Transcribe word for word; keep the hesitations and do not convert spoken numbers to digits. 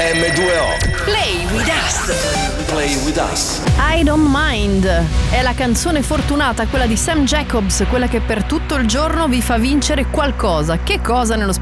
emme due o. Play with us. Play with us. I Don't Mind è la canzone fortunata, quella di Sam Jacobs, quella che per tutto il giorno vi fa vincere qualcosa. Che cosa nello